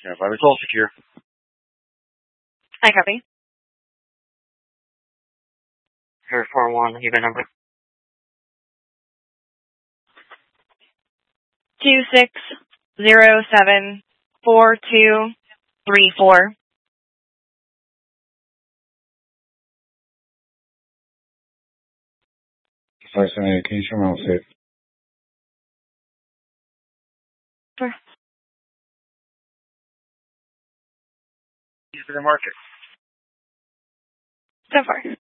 Yeah, by all secure. I copy. Here, 4-1, you got number. 26074234. Sorry, Senator, can you show me how safe? Sure. To the market. So far.